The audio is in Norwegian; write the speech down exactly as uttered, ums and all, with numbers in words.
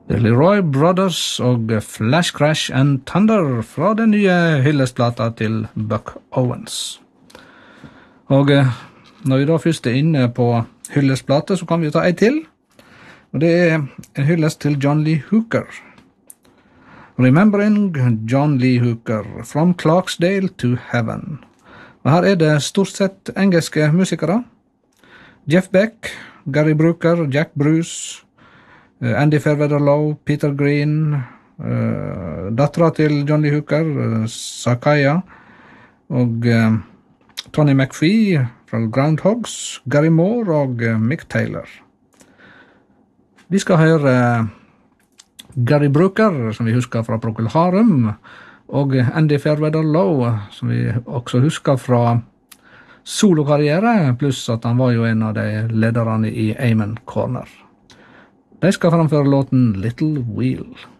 The Leroy Brothers og Flash Crash and Thunder fra den nye hyllestplata til Buck Owens. Og når vi da først er inne på hyllestplata, så kan vi ta en til. Og det er en hyllest til John Lee Hooker. Remembering John Lee Hooker, From Clarksdale to Heaven. Og her er det stort sett engelske musikere. Jeff Beck, Gary Brooker, Jack Bruce, Andy Fairweather-Low, Peter Green, uh, dattera til John Lee Hooker, uh, Sakaya, og uh, Tony McPhee fra Groundhogs, Gary Moore og uh, Mick Taylor. Vi skal høre uh, Gary Brooker, som vi husker fra Procol Harum, og Andy Fairweather-Low, som vi også husker fra solokarriere, pluss at han var jo en av de lederne i Amen Corner. De skal framføre låten Little Wheel.